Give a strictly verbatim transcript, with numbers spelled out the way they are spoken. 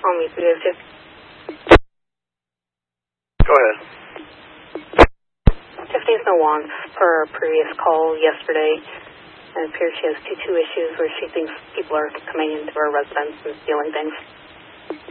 On me, three oh two. Go ahead. Tiffany's no wants per previous call yesterday. It appears she has two two issues where she thinks people are coming into her residence and stealing things.